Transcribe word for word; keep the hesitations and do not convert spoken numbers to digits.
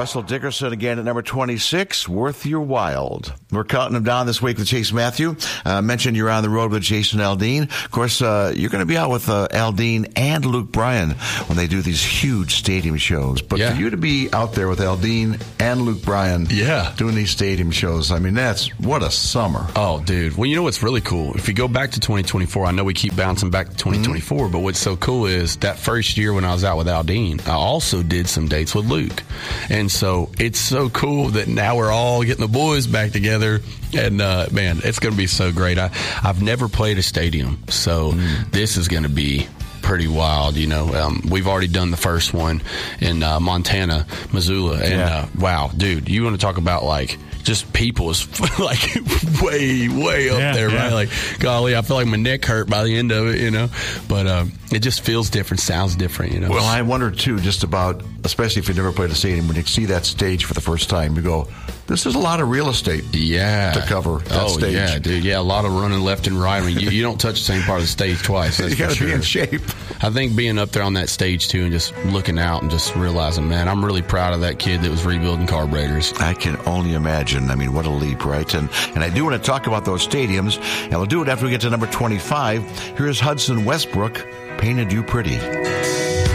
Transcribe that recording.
Russell Dickerson again at number twenty-six, Worth Your Wild. We're counting them down this week with Chase Matthew. Uh, mentioned you're on the road with Jason Aldean. Of course, uh, you're going to be out with uh, Aldean and Luke Bryan when they do these huge stadium shows. But yeah. for you to be out there with Aldean and Luke Bryan yeah. doing these stadium shows, I mean, that's what a summer. Oh, dude. Well, you know what's really cool? If you go back to twenty twenty-four, I know we keep bouncing back to twenty twenty-four, mm-hmm. but what's so cool is that first year when I was out with Aldean, I also did some dates with Luke. And so it's so cool that now we're all getting the boys back together. And, uh, man, it's going to be so great. I, I've never played a stadium, so mm. this is going to be pretty wild, you know. Um, we've already done the first one in uh, Montana, Missoula. And, yeah. uh, wow, dude, you want to talk about, like, just people is like way, way up yeah, there, yeah. right? Like, golly, I feel like my neck hurt by the end of it, you know. But um, it just feels different, sounds different, you know. Well, I wonder, too, just about, especially if you've never played a stadium, when you see that stage for the first time, you go, this is a lot of real estate yeah. to cover that oh, stage. yeah, dude. Yeah, a lot of running left and right. I mean, you, you don't touch the same part of the stage twice. That's you got to sure. be in shape. I think being up there on that stage, too, and just looking out and just realizing, man, I'm really proud of that kid that was rebuilding carburetors. I can only imagine. I mean, what a leap, right? And and I do want to talk about those stadiums, and we'll do it after we get to number twenty-five. Here's Hudson Westbrook, Painted You Pretty.